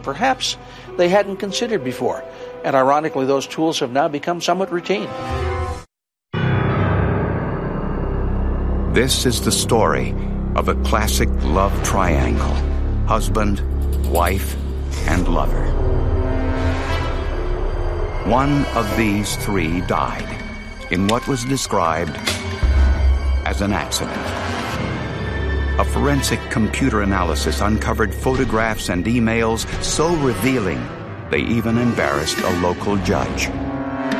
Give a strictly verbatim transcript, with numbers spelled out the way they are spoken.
perhaps they hadn't considered before. And ironically, those tools have now become somewhat routine. This is the story of a classic love triangle: husband, wife, and lover. One of these three died in what was described as an accident. A forensic computer analysis uncovered photographs and emails so revealing they even embarrassed a local judge.